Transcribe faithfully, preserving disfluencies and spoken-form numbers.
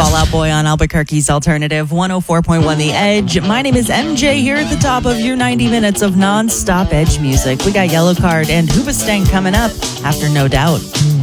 Fall Out Boy on Albuquerque's Alternative one oh four point one The Edge. My name is M J here at the top of your ninety minutes of non-stop Edge music. We got Yellow Card and Hoobastank coming up after No Doubt.